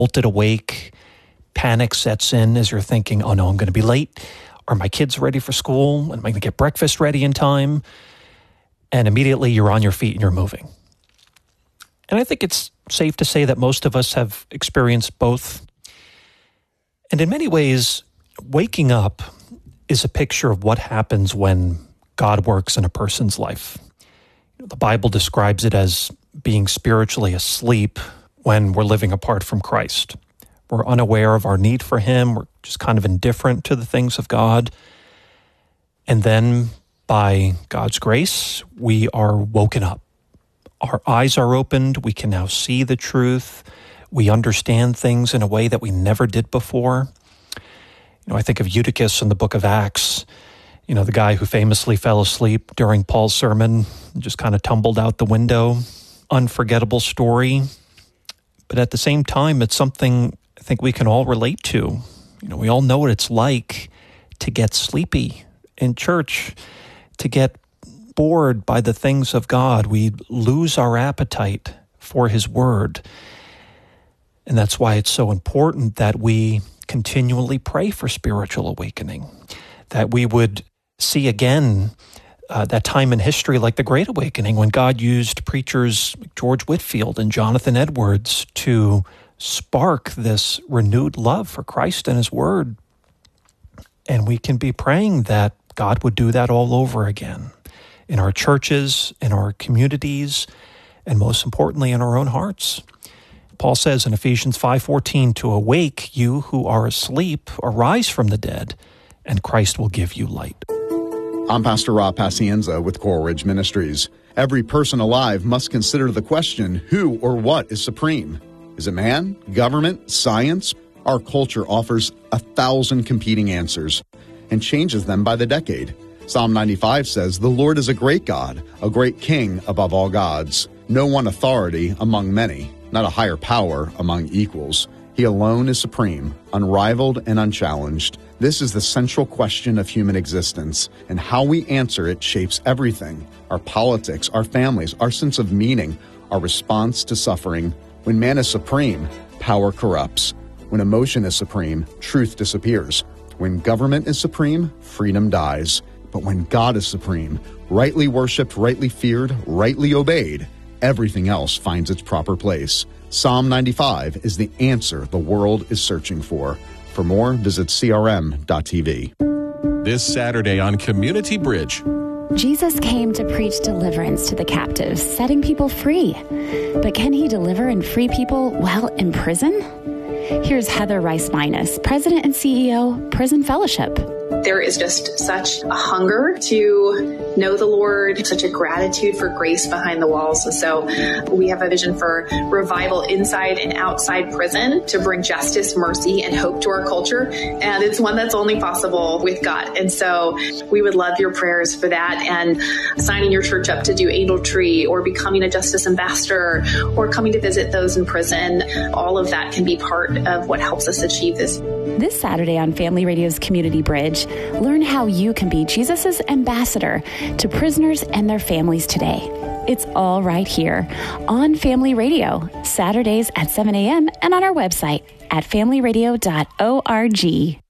jolted awake, panic sets in as you're thinking, oh no, I'm going to be late. Are my kids ready for school? Am I going to get breakfast ready in time? And immediately you're on your feet and you're moving. And I think it's safe to say that most of us have experienced both. And in many ways, waking up is a picture of what happens when God works in a person's life. The Bible describes it as being spiritually asleep when we're living apart from Christ. We're unaware of our need for Him. We're just kind of indifferent to the things of God. And then by God's grace, we are woken up. Our eyes are opened. We can now see the truth. We understand things in a way that we never did before. I think of Eutychus in the book of Acts, the guy who famously fell asleep during Paul's sermon, just kind of tumbled out the window. Unforgettable story. But at the same time, it's something I think we can all relate to. We all know what it's like to get sleepy in church, to get bored by the things of God. We lose our appetite for His Word. And that's why it's so important that we continually pray for spiritual awakening, that we would see again that time in history like the Great Awakening when God used preachers like George Whitefield and Jonathan Edwards to spark this renewed love for Christ and His Word. And we can be praying that God would do that all over again in our churches, in our communities, and most importantly, in our own hearts. Paul says in Ephesians 5:14, to awake you who are asleep, arise from the dead, and Christ will give you light. I'm Pastor Rob Pacienza with Coral Ridge Ministries. Every person alive must consider the question, who or what is supreme? Is it man, government, science? Our culture offers 1,000 competing answers and changes them by the decade. Psalm 95 says, the Lord is a great God, a great king above all gods. No one authority among many, not a higher power among equals. He alone is supreme, unrivaled and unchallenged. This is the central question of human existence, and how we answer it shapes everything. Our politics, our families, our sense of meaning, our response to suffering. When man is supreme, power corrupts. When emotion is supreme, truth disappears. When government is supreme, freedom dies. But when God is supreme, rightly worshipped, rightly feared, rightly obeyed, everything else finds its proper place. Psalm 95 is the answer the world is searching for. For more, visit crm.tv. This Saturday on Community Bridge. Jesus came to preach deliverance to the captives, setting people free. But can He deliver and free people while in prison? Here's Heather Rice-Minus, President and CEO, Prison Fellowship. There is just such a hunger to know the Lord, such a gratitude for grace behind the walls. And so we have a vision for revival inside and outside prison to bring justice, mercy, and hope to our culture. And it's one that's only possible with God. And so we would love your prayers for that, and signing your church up to do Angel Tree or becoming a justice ambassador or coming to visit those in prison. All of that can be part of what helps us achieve this. This Saturday on Family Radio's Community Bridge, learn how you can be Jesus' ambassador to prisoners and their families today. It's all right here on Family Radio, Saturdays at 7 a.m. and on our website at familyradio.org.